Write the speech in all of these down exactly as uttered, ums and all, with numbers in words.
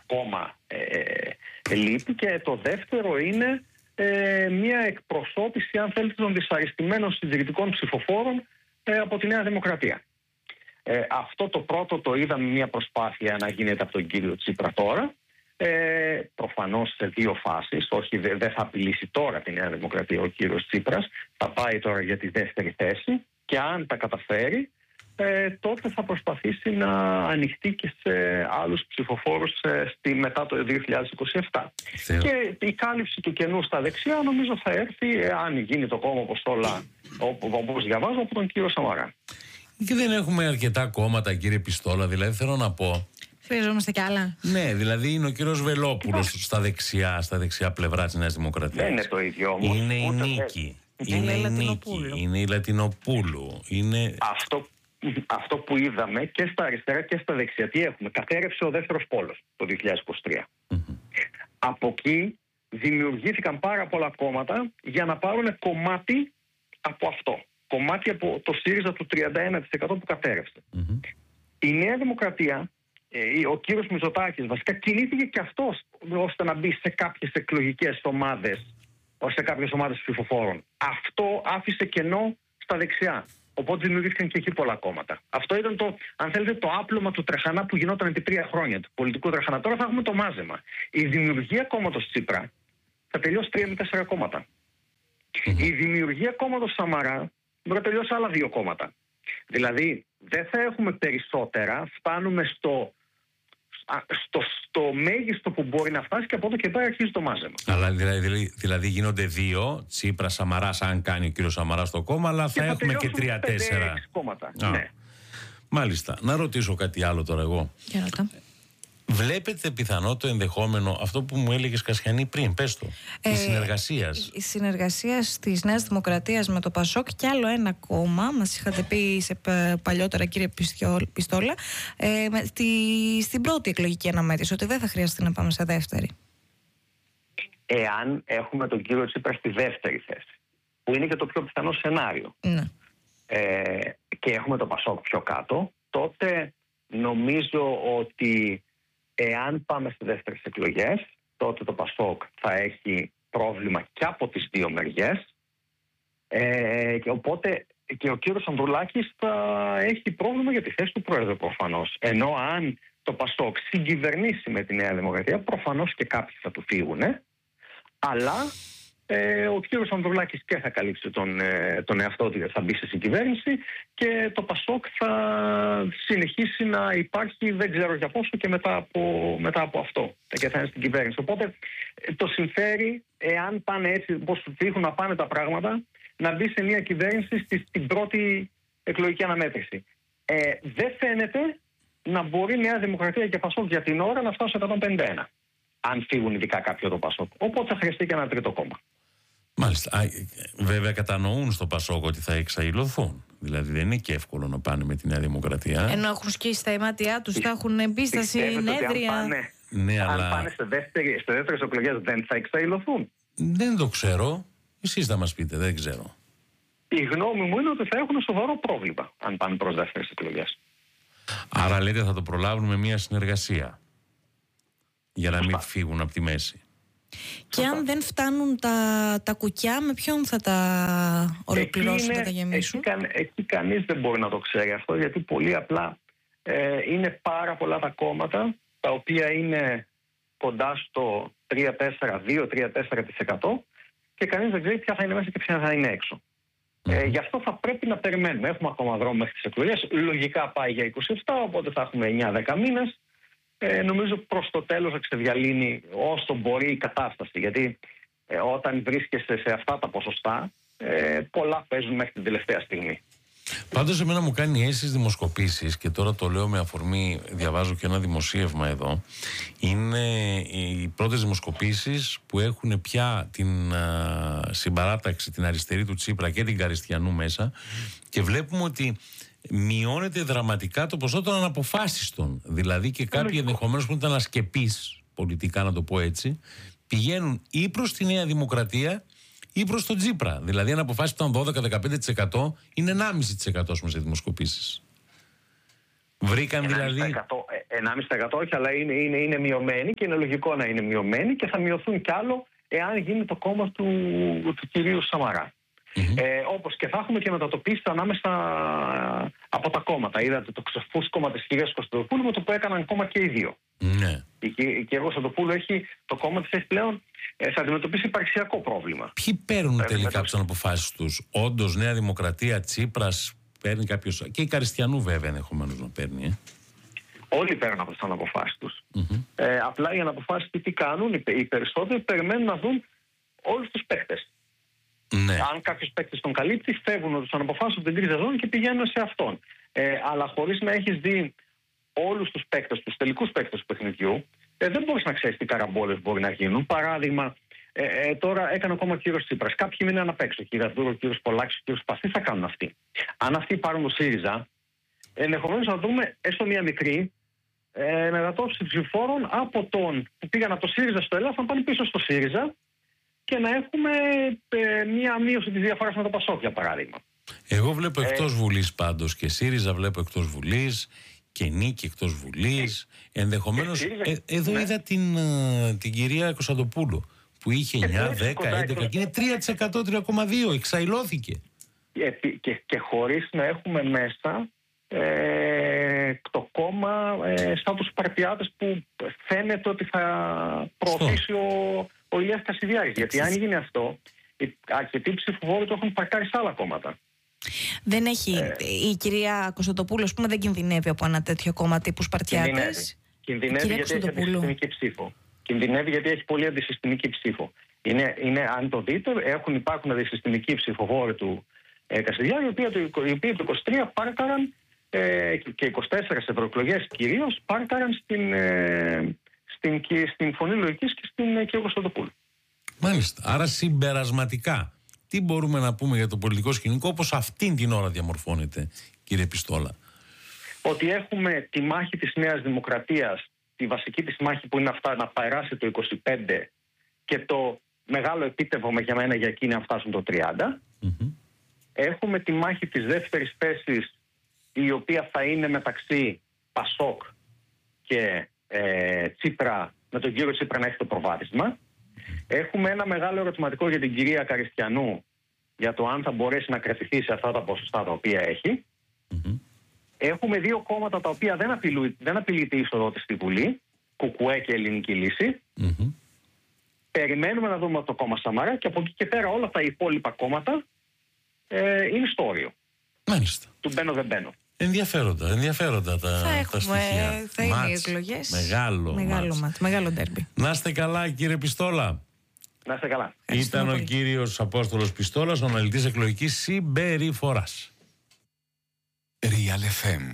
ακόμα ε, λείπει, και το δεύτερο είναι ε, μια εκπροσώπηση, αν θέλετε, των δυσαρεστημένων συντηρητικών ψηφοφόρων ε, από τη Νέα Δημοκρατία. Ε, αυτό το πρώτο το είδαμε μια προσπάθεια να γίνεται από τον κύριο Τσίπρα τώρα. Ε, προφανώς σε δύο φάσεις. Όχι, δεν δε θα απειλήσει τώρα τη Νέα Δημοκρατία ο κύριος Τσίπρας. Θα πάει τώρα για τη δεύτερη θέση, και αν τα καταφέρει, ε, τότε θα προσπαθήσει να ανοιχτεί και σε άλλους ψηφοφόρους ε, στη, μετά το δύο χιλιάδες είκοσι επτά. Θεό. Και η κάλυψη του κενού στα δεξιά νομίζω θα έρθει, ε, αν γίνει το κόμμα όπως όλα, όπως διαβάζω, από τον κύριο Σαμαρά. Και δεν έχουμε αρκετά κόμματα, κύριε Πιστόλα, δηλαδή θέλω να πω. Χρειαζόμαστε κι άλλα. Ναι, δηλαδή είναι ο κύριος Βελόπουλος στα δεξιά, στα δεξιά πλευρά της Νέας Δημοκρατίας. Δεν είναι το ίδιο όμως. Είναι η Νίκη. Είναι η Νίκη. Είναι η Λατινοπούλου. Είναι... Αυτό, αυτό που είδαμε και στα αριστερά και στα δεξιά, τι έχουμε. Κατέρευσε ο δεύτερος πόλος το δύο χιλιάδες είκοσι τρία. Mm-hmm. Από εκεί δημιουργήθηκαν πάρα πολλά κόμματα για να πάρουν κομμάτι από αυτό. Κομμάτι από το ΣΥΡΙΖΑ του τριάντα ένα τοις εκατό που κατέρευσε. Mm-hmm. Η Νέα Δημοκρατία, ο κύριος Μητσοτάκης βασικά, κινήθηκε και αυτός ώστε να μπει σε κάποιες εκλογικές ομάδες, σε κάποιες ομάδες ψηφοφόρων. Αυτό άφησε κενό στα δεξιά. Οπότε δημιουργήθηκαν και εκεί πολλά κόμματα. Αυτό ήταν το, αν θέλετε, το άπλωμα του τρεχανά που γινόταν επί τρία χρόνια, του πολιτικού τρεχανά. Τώρα θα έχουμε το μάζεμα. Η δημιουργία κόμματος Τσίπρα θα τελειώσει τρία με τέσσερα κόμματα. Mm-hmm. Η δημιουργία κόμματος Σαμαρά μπορεί να τελειώσει άλλα δύο κόμματα. Δηλαδή δεν θα έχουμε περισσότερα, φτάνουμε στο, στο, στο μέγιστο που μπορεί να φτάσει, και από εδώ και πέρα αρχίζει το μάζεμα. Αλλά δηλαδή, δηλαδή γίνονται δύο, Τσίπρα, Σαμαράς, αν κάνει ο κύριος Σαμαράς το κόμμα, αλλά θα, θα έχουμε και τρία-τέσσερα κόμματα. Α, ναι. Μάλιστα. Να ρωτήσω κάτι άλλο τώρα εγώ. Για ρωτά. Βλέπετε πιθανό το ενδεχόμενο, αυτό που μου έλεγες Κασιανή πριν, πες το, ε, η συνεργασία. Η συνεργασία της Νέας Δημοκρατίας με το Πασόκ και άλλο ένα κόμμα, μας είχατε πει σε παλιότερα, κύριε Πιστόλα, ε, στη, στην πρώτη εκλογική αναμέτρηση, ότι δεν θα χρειαστεί να πάμε σε δεύτερη. Εάν έχουμε τον κύριο Τσίπρα στη δεύτερη θέση, που είναι και το πιο πιθανό σενάριο, ναι. ε, και έχουμε το Πασόκ πιο κάτω, τότε νομίζω ότι εάν πάμε στις δεύτερες εκλογές, τότε το Πασόκ θα έχει πρόβλημα και από τις δύο μεριές, ε, και οπότε και ο κύριος Ανδρουλάκης θα έχει πρόβλημα για τη θέση του πρόεδρου προφανώς. Ενώ αν το Πασόκ συγκυβερνήσει με τη Νέα Δημοκρατία, προφανώς και κάποιοι θα του φύγουν, αλλά ε, ο κύριος Ανδρουλάκης και θα καλύψει τον, ε, τον εαυτό του, θα μπει σε συγκυβέρνηση, και το Πασόκ θα συνεχίσει να υπάρχει, δεν ξέρω για πόσο, και μετά από, μετά από αυτό, και θα είναι στην κυβέρνηση. Οπότε ε, το συμφέρει, εάν πάνε έτσι όπως δείχνουν να πάνε τα πράγματα, να μπει σε μια κυβέρνηση στη, στην πρώτη εκλογική αναμέτρηση. Ε, δεν φαίνεται να μπορεί η Νέα Δημοκρατία και Πασόκ για την ώρα να φτάσουν σε εκατόν πενήντα ένα, αν φύγουν ειδικά κάποιο το Πασόκ. Οπότε θα χρειαστεί και ένα τρίτο κόμμα. Μάλιστα. Βέβαια κατανοούν στο Πασόκ ότι θα εξαϊλωθούν. Δηλαδή δεν είναι και εύκολο να πάνε με τη Νέα Δημοκρατία. Ενώ έχουν σκίσει τα αιμάτια τους, θα έχουν εμπίσταση, ενέδρια. Αν πάνε, ναι, αν αλλά... πάνε σε δεύτερη, σε δεύτερες εκλογές, δεν θα εξαϊλωθούν. Δεν το ξέρω. Εσείς θα μας πείτε, δεν ξέρω. Η γνώμη μου είναι ότι θα έχουν σοβαρό πρόβλημα αν πάνε προς δεύτερες εκλογές. Άρα λέτε θα το προλάβουν με μια συνεργασία, για να μην φύγουν από τη μέση. Και αν δεν φτάνουν τα, τα κουκιά, με ποιον θα τα ολοκληρώσουν, θα τα γεμίσουν? Εκεί, εκεί, εκεί κανείς δεν μπορεί να το ξέρει αυτό, γιατί πολύ απλά ε, είναι πάρα πολλά τα κόμματα τα οποία είναι κοντά στο τρία τέσσερα δύο τρία τέσσερα τοις εκατό, και κανείς δεν ξέρει ποια θα είναι μέσα και ποια θα είναι έξω. Mm. Ε, γι' αυτό θα πρέπει να περιμένουμε. Έχουμε ακόμα δρόμο μέχρι τις εκλογές. Λογικά πάει για είκοσι επτά, οπότε θα έχουμε εννιά δέκα μήνες. Ε, νομίζω προς το τέλος θα ξεδιαλύνει όσο μπορεί η κατάσταση. Γιατί ε, όταν βρίσκεσαι σε αυτά τα ποσοστά, ε, πολλά παίζουν μέχρι την τελευταία στιγμή. Πάντως εμένα μου κάνει αίσθηση δημοσκοπήσεις, και τώρα το λέω με αφορμή, διαβάζω και ένα δημοσίευμα εδώ, είναι οι πρώτες δημοσκοπήσεις που έχουν πια την α, συμπαράταξη, την αριστερή του Τσίπρα και την Καριστιανού μέσα, και βλέπουμε ότι μειώνεται δραματικά το ποσό των αναποφάσιστων. Δηλαδή και κάποιοι ενδεχομένως που ήταν ασκεπείς πολιτικά, να το πω έτσι, πηγαίνουν ή προς τη Νέα Δημοκρατία ή προς τον Τσίπρα. Δηλαδή αν αποφάσεις που ήταν δώδεκα με δεκαπέντε τοις εκατό, είναι ενάμιση τοις εκατό σε δημοσκοπήσεις. Βρήκαν δηλαδή... ενάμιση τοις εκατό όχι, αλλά είναι, είναι, είναι μειωμένη και είναι λογικό να είναι μειωμένη και θα μειωθούν κι άλλο εάν γίνει το κόμμα του, του κυρίου Σαμαρά. Mm-hmm. Ε, όπως και θα έχουμε και μετατοπίσεις ανάμεσα από τα κόμματα. Είδατε το ξεφούσκωμα της κυρίας Κωνσταντοπούλου με το που έκαναν κόμμα και οι δύο. Mm-hmm. Η, η κυρία Κωνσταντοπούλου έχει, το κόμμα της έχει πλέον ε, θα αντιμετωπίσει υπαρξιακό πρόβλημα. Ποιοι παίρνουν ε, τελικά τις αποφάσεις τους? Όντως Νέα Δημοκρατία, Τσίπρας, παίρνει κάποιος? Και η Καριστιανού βέβαια ενδεχομένως να παίρνει. Ε. Όλοι παίρνουν από τις αναποφάσεις τους. Mm-hmm. Ε, απλά οι αναποφάσεις τι κάνουν, οι, οι περισσότεροι περιμένουν να δουν όλους τους παίκτες. Ναι. Αν κάποιος παίκτης τον καλύπτει, φεύγουν να τους αναποφάσουν την γκρίζα ζώνη και πηγαίνουν σε αυτόν. Ε, αλλά χωρίς να έχεις δει όλους τους παίκτες, τους τελικούς παίκτες του παιχνιδιού, ε, δεν μπορείς να ξέρεις τι καραμπόλες μπορεί να γίνουν. Παράδειγμα, ε, ε, τώρα έκανε ακόμα ο κύριος Τσίπρας. Κάποιοι μείναν απ' έξω. Ο κύριος Δούρο, ο κύριος Πολάκης, ο κύριος Πας. Τι θα κάνουν αυτοί? Αν αυτοί πάρουν το ΣΥΡΙΖΑ, ενδεχομένως να δούμε έστω μια μικρή ε, μετατόπιση ψηφοφόρων από τον που πήγαν από το ΣΥΡΙΖΑ στο ΕΛΑΦ να πάνε πίσω στο ΣΥΡΙΖΑ και να έχουμε ε, μία μείωση της διαφοράς με το ΠΑΣΟΚ, για παράδειγμα. Εγώ βλέπω εκτός ε, Βουλής πάντως και ΣΥΡΙΖΑ βλέπω εκτός Βουλής και Νίκη εκτός Βουλής. Ε, Ενδεχομένως, ε, ε, εδώ ναι. είδα την, την κυρία Κωνσταντοπούλου που είχε εννιά, δέκα, έντεκα και είναι τρία τοις εκατό, τρία κόμμα δύο τοις εκατό, εξαϊλώθηκε. Και, και, και χωρίς να έχουμε μέσα ε, το κόμμα ε, σαν τους Σπαρτιάτες που φαίνεται ότι θα προωθήσει ο, ο Ηλίας Κασιδιάρης. Γιατί αν γίνει αυτό, αρκετοί ψηφοφόροι το έχουν παρκάρει σε άλλα κόμματα. Δεν έχει, ε, η κυρία Κωνσταντοπούλου, ας πούμε, δεν κινδυνεύει από ένα τέτοιο κόμμα τύπου Σπαρτιάτες? Κινδυνεύει, κινδυνεύει γιατί έχει αντισυστημική ψήφο. Κινδυνεύει γιατί έχει πολύ αντισυστημική ψήφο. Είναι, είναι, αν το δείτε, έχουν, υπάρχουν αντισυστημικοί ψηφοφόροι του ε, Κασιδιάρη, οι οποίοι το είκοσι τρία πάρκαραν ε, και είκοσι τέσσερα σε ευρωεκλογές κυρίως πάρκαραν στην, ε, στην, στην, στην Φωνή Λογικής και στην ε, κυρία Κωνσταντοπούλου. Μάλιστα. Άρα συμπερασματικά, τι μπορούμε να πούμε για το πολιτικό σκηνικό όπως αυτήν την ώρα διαμορφώνεται, κύριε Πιστόλα? Ότι έχουμε τη μάχη της Νέας Δημοκρατίας, τη βασική της μάχη που είναι αυτά να περάσει το είκοσι πέντε και το μεγάλο επίτευγμα για μένα για εκείνη να φτάσουν το τριάντα. Mm-hmm. Έχουμε τη μάχη της δεύτερης θέσης, η οποία θα είναι μεταξύ Πασόκ και ε, Τσίπρα, με τον κύριο Τσίπρα να έχει το προβάδισμα. Έχουμε ένα μεγάλο ερωτηματικό για την κυρία Καριστιανού για το αν θα μπορέσει να κρατηθεί σε αυτά τα ποσοστά τα οποία έχει. Mm-hmm. Έχουμε δύο κόμματα τα οποία δεν, απειλού, δεν απειλείται η είσοδο της στη Βουλή, Κουκουέ και Ελληνική Λύση. Mm-hmm. Περιμένουμε να δούμε το κόμμα Σαμαρά και από εκεί και πέρα όλα τα υπόλοιπα κόμματα ε, είναι στο όριο. Μάλιστα. Του μπαίνω δεν μπαίνω. Ενδιαφέροντα, ενδιαφέροντα τα, θα έχουμε, τα στοιχεία. Θα είναι οι εκλογές. Μεγάλο, μεγάλο μάτς, μεγάλο ντέρμπι. Να είστε καλά, κύριε Πιστόλα. Να είστε καλά. Ήταν ο κύριος Απόστολος Πιστόλας, ο αναλυτής εκλογικής συμπεριφοράς. Real εφ εμ.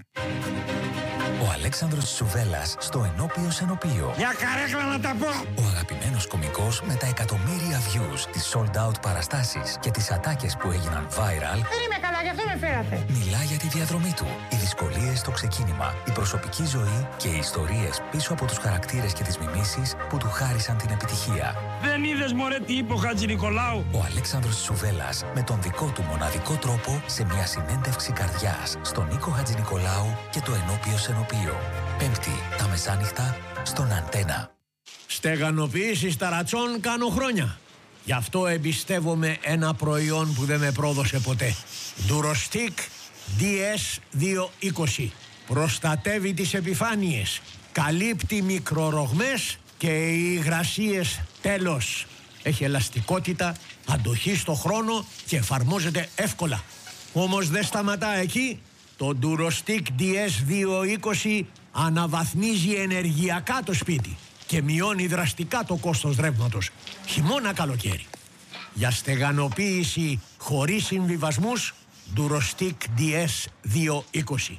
Ο Αλέξανδρος Τσουβέλλας στο Ενώπιο Ενωπίο. Για καρέκλα να τα πω! Ο αγαπημένος κωμικός με τα εκατομμύρια views, τις sold out παραστάσεις και τις ατάκες που έγιναν viral. Δεν είμαι καλά, γι' αυτό με φέρατε. Μιλά για τη διαδρομή του, οι δυσκολίες στο ξεκίνημα, η προσωπική ζωή και οι ιστορίες πίσω από τους χαρακτήρες και τις μιμήσεις που του χάρισαν την επιτυχία. Δεν είδες μωρέ τι είπε ο Χατζηνικολάου? Ο Αλέξανδρος Τσουβέλλας με τον δικό του μοναδικό τρόπο σε μια συνέντευξη καρδιάς στον Νίκο Χατζηνικολάου και το Ενώπιο Ενωπίο. Πέμπτη τα μεσάνυχτα στον Αντένα. Στεγανοποίησης ταρατσών κάνω χρόνια. Γι' αυτό εμπιστεύομαι ένα προϊόν που δεν με πρόδωσε ποτέ. Durostic ντι ες διακόσια είκοσι. Προστατεύει τις επιφάνειες. Καλύπτει μικρορογμές και οι υγρασίες τέλος. Έχει ελαστικότητα, αντοχή στο χρόνο και εφαρμόζεται εύκολα. Όμως δεν σταματά εκεί. Το Durostic ντι ες διακόσια είκοσι αναβαθμίζει ενεργειακά το σπίτι και μειώνει δραστικά το κόστος ρεύματος, χειμώνα καλοκαίρι. Για στεγανοποίηση χωρίς συμβιβασμούς, Durostic ντι ες διακόσια είκοσι.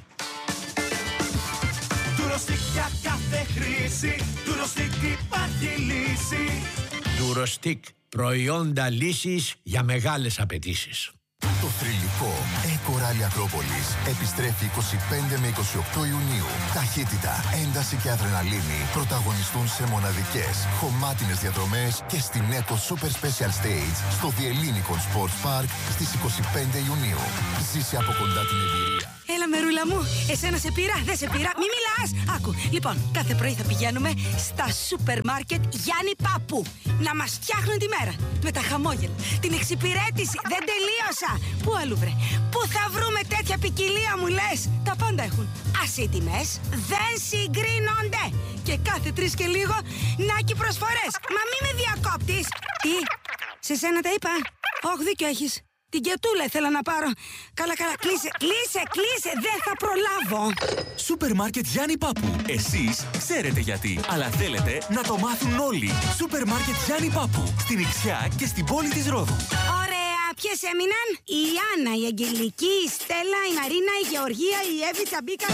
Durostic για κάθε χρήση, Durostic υπάρχει λύση. Durostic, προϊόντα λύσης για μεγάλες απαιτήσεις. Το θρυλικό Eco Rally Ακρόπολης επιστρέφει είκοσι πέντε με είκοσι οκτώ Ιουνίου. Ταχύτητα, ένταση και αδρεναλίνη πρωταγωνιστούν σε μοναδικές, χωμάτινες διαδρομές και στην Eco Super Special Stage στο Διελλήνικον Sports Park στις είκοσι πέντε Ιουνίου. Ζήσε από κοντά την εμπειρία. Έλα Έλα, μερούλα μου. Εσένα σε πήρα, δεν σε πήρα. Μη μιλάς. Άκου. Λοιπόν, κάθε πρωί θα πηγαίνουμε στα σούπερ μάρκετ Γιάννη Πάπου να μας φτιάχνουν τη μέρα. Με τα χαμόγελα, την εξυπηρέτηση. Δεν τελείωσα. Πού αλλού, βρε? Πού θα βρούμε τέτοια ποικιλία, μου λες? Τα πάντα έχουν. Ας οι τιμές δεν συγκρίνονται. Και κάθε τρεις και λίγο νάκι προσφορές. Μα μη με διακόπτεις. Τι? Σε σένα τα είπα? Όχι, δίκιο έχεις. Την κετούλα ήθελα να πάρω. Καλά, καλά, κλείσε, κλείσε, κλείσε, δεν θα προλάβω. Σούπερ μάρκετ Γιάννη Πάπου. Εσείς ξέρετε γιατί, αλλά θέλετε να το μάθουν όλοι. Σούπερ μάρκετ Γιάννη Πάπου. Στην Ιξιά και στην πόλη της Ρόδου. Ωραία, ποιες έμειναν? Η Άννα, η Αγγελική, η Στέλλα, η Μαρίνα, η Γεωργία, η Εύη, Τσαμπίκα.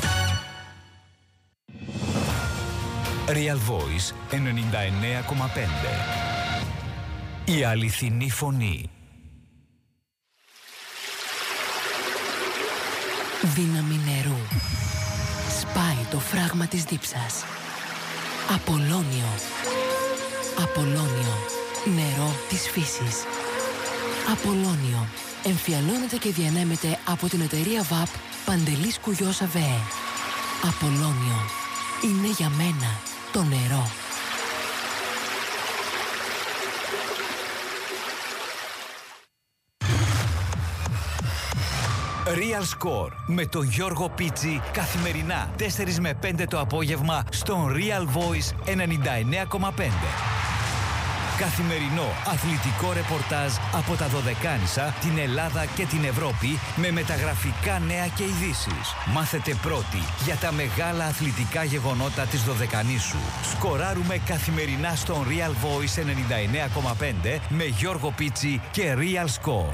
Real Voice ενενήντα εννέα κόμμα πέντε. Η αληθινή φωνή. Δύναμη νερού. Σπάει το φράγμα της δίψας. Απολώνιο. Απολώνιο. Νερό της φύσης. Απολώνιο. Εμφιαλώνεται και διανέμεται από την εταιρεία βαπ Παντελής Κουγιός ΑΒΕ. Απολώνιο. Είναι για μένα το νερό. Real Score με τον Γιώργο Πίτσι καθημερινά τέσσερις με πέντε το απόγευμα στον Real Voice ενενήντα εννέα κόμμα πέντε. Καθημερινό αθλητικό ρεπορτάζ από τα Δωδεκάνησα, την Ελλάδα και την Ευρώπη με μεταγραφικά νέα και ειδήσεις. Μάθετε πρώτοι για τα μεγάλα αθλητικά γεγονότα της Δωδεκανήσου. Σκοράρουμε καθημερινά στον Real Voice ενενήντα εννέα κόμμα πέντε με Γιώργο Πίτσι και Real Score.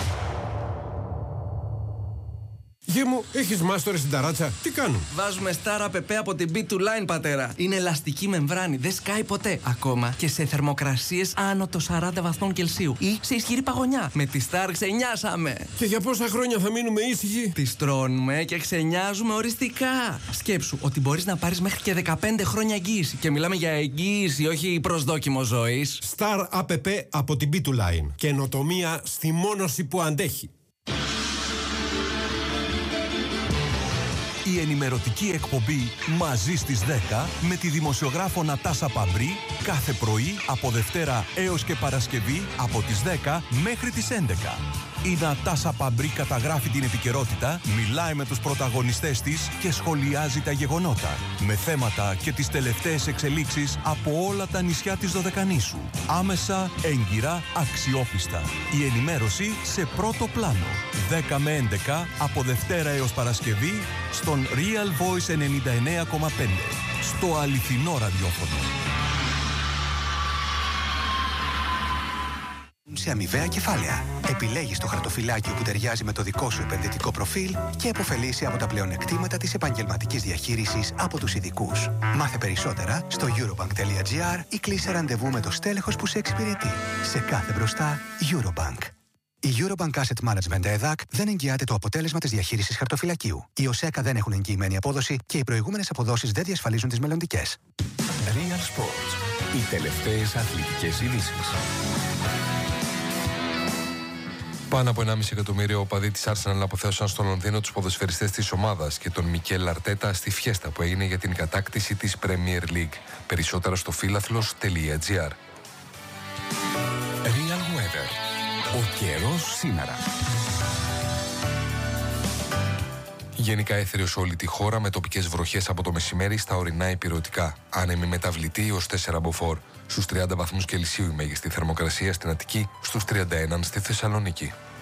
Γε μου, έχεις μάστορες στην ταράτσα. Τι κάνουν? Βάζουμε Star App από την μπι του Line, πατέρα. Είναι ελαστική μεμβράνη, δεν σκάει ποτέ. Ακόμα και σε θερμοκρασίες άνω των σαράντα βαθμών Κελσίου ή σε ισχυρή παγωνιά. Με τη Star ξενιάσαμε. Και για πόσα χρόνια θα μείνουμε ήσυχοι? Τις τρώνουμε και ξενιάζουμε οριστικά. Σκέψου ότι μπορείς να πάρεις μέχρι και δεκαπέντε χρόνια εγγύηση. Και μιλάμε για εγγύηση, όχι προσδόκιμο ζωής. Star App από την μπι του Line. Καινοτομία στη μόνωση που αντέχει. Η ενημερωτική εκπομπή «Μαζί στις δέκα» με τη δημοσιογράφο Νατάσα Παμπρή κάθε πρωί από Δευτέρα έως και Παρασκευή από τις δέκα μέχρι τις έντεκα. Η Νατάσα Παμπρή καταγράφει την επικαιρότητα, μιλάει με τους πρωταγωνιστές της και σχολιάζει τα γεγονότα με θέματα και τις τελευταίες εξελίξεις από όλα τα νησιά της Δωδεκανήσου. Άμεσα, έγκυρα, αξιόπιστα. Η ενημέρωση σε πρώτο πλάνο. δέκα με έντεκα από Δευτέρα έως Παρασκευή στον Real Voice ενενήντα εννέα κόμμα πέντε. Στο αληθινό ραδιόφωνο. Σε αμοιβαία κεφάλαια. Επιλέγεις το χαρτοφυλάκιο που ταιριάζει με το δικό σου επενδυτικό προφίλ και επωφελείσαι από τα πλεονεκτήματα της επαγγελματικής διαχείρισης από τους ειδικούς. Μάθε περισσότερα στο eurobank τελεία gr ή κλείσε ραντεβού με το στέλεχος που σε εξυπηρετεί. Σε κάθε μπροστά, Eurobank. Η Eurobank Asset Management ΕΔΑΚ δεν εγγυάται το αποτέλεσμα της διαχείρισης χαρτοφυλακίου. Οι ΟΣΕΚΑ δεν έχουν εγγυημένη απόδοση και οι προηγούμενες αποδόσεις δεν διασφαλίζουν τις μελλοντικές. Real Sports. Οι τελευταίες αθλητικές ειδήσεις. Πάνω από ενάμιση εκατομμύριο οπαδοί της Arsenal αποθέωσαν στο Λονδίνο τους ποδοσφαιριστές της ομάδας και τον Μικέλ Αρτέτα στη φιέστα που έγινε για την κατάκτηση της Premier League. Περισσότερα στο φύλαθλος τελεία gr. Real Weather. Ο καιρός σήμερα. Γενικά έθριο σε όλη τη χώρα με τοπικές βροχές από το μεσημέρι στα ορεινά υπηρετικά. Άνεμη μεταβλητή ως τέσσερα μποφόρ. Στους τριάντα βαθμούς Κελσίου η μέγιστη θερμοκρασία στην Αττική, στους τριάντα ένα στη Θεσσαλονίκη.